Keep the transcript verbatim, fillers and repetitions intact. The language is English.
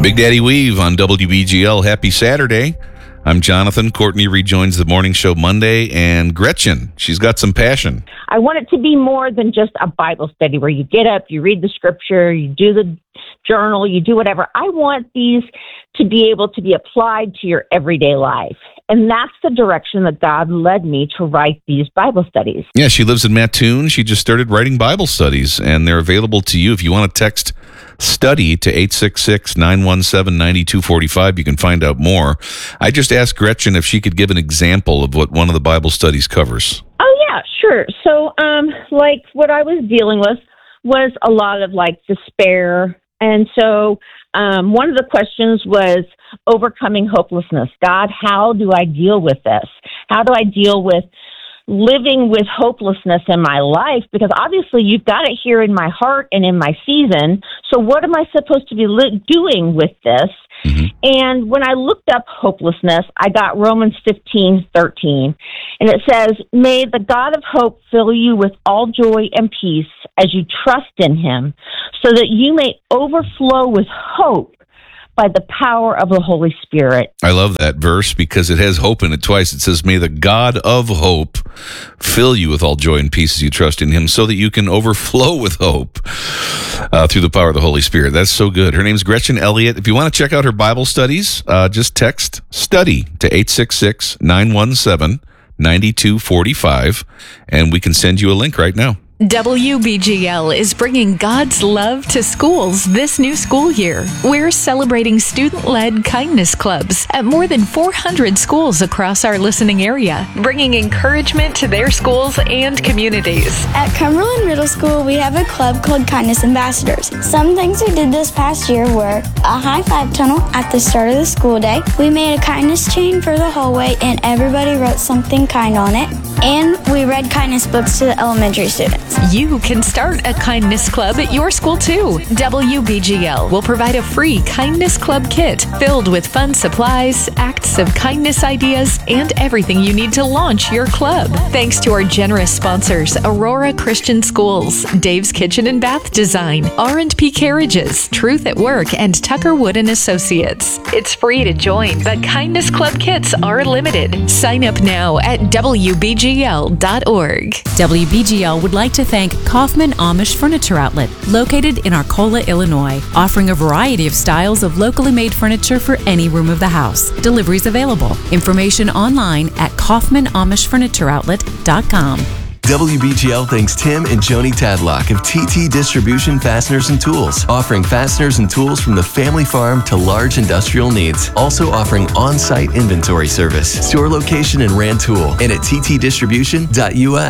Big Daddy Weave on W B G L. Happy Saturday. I'm Jonathan. Courtney rejoins the morning show Monday. And Gretchen, she's got some passion. I want it to be more than just a Bible study where you get up, you read the scripture, you do the journal, you do whatever. I want these to be able to be applied to your everyday life. And that's the direction that God led me to write these Bible studies. Yeah, she lives in Mattoon. She just started writing Bible studies, and they're available to you. If you want to text STUDY to eight six six, nine one seven, nine two four five, you can find out more. I just asked Gretchen if she could give an example of what one of the Bible studies covers. Oh, yeah, sure. So, um, like, what I was dealing with was a lot of, like, despair. And so um, one of the questions was overcoming hopelessness. God, how do I deal with this? How do I deal with living with hopelessness in my life? Because obviously you've got it here in my heart and in my season. So what am I supposed to be li- doing with this? Mm-hmm. And when I looked up hopelessness, I got Romans fifteen thirteen. And it says, may the God of hope fill you with all joy and peace as you trust in him, so that you may overflow with hope by the power of the Holy Spirit. I love that verse because it has hope in it twice. It says, may the God of hope fill you with all joy and peace as you trust in him, so that you can overflow with hope uh, through the power of the Holy Spirit. That's so good. Her name's Gretchen Elliott. If you want to check out her Bible studies, uh, just text STUDY to eight six six, nine one seven, nine two four five, and we can send you a link right now. W B G L is bringing God's love to schools this new school year. We're celebrating student-led kindness clubs at more than four hundred schools across our listening area, bringing encouragement to their schools and communities. At Cumberland Middle School, we have a club called Kindness Ambassadors. Some things we did this past year were a high-five tunnel at the start of the school day. We made a kindness chain for the hallway, and everybody wrote something kind on it. And we read kindness books to the elementary students. You can start a kindness club at your school too. W B G L will provide a free kindness club kit filled with fun supplies, acts of kindness ideas, and everything you need to launch your club. Thanks to our generous sponsors, Aurora Christian Schools, Dave's Kitchen and Bath Design, R and P Carriages, Truth at Work, and Tucker Wood and Associates. It's free to join, but kindness club kits are limited. Sign up now at W B G L dot org. W B G L would like to thank Kaufman Amish Furniture Outlet, located in Arcola, Illinois, offering a variety of styles of locally made furniture for any room of the house. Deliveries available. Information online at kaufman amish furniture outlet dot com. W B G L thanks Tim and Joni Tadlock of T T Distribution Fasteners and Tools, offering fasteners and tools from the family farm to large industrial needs. Also offering on-site inventory service. Store location in Rantoul and at t t distribution dot u s.